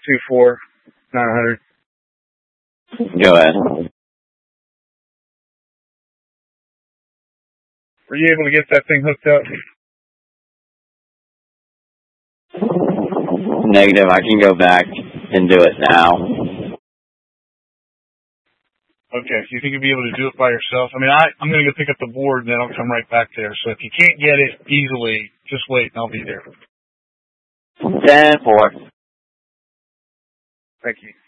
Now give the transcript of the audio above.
524-900. Go ahead. Were you able to get that thing hooked up? Negative. I can go back and do it now. Okay, so you think you'll be able to do it by yourself? I mean, I'm going to go pick up the board, and then I'll come right back there. So if you can't get it easily, just wait, and I'll be there. 10-4. Thank you.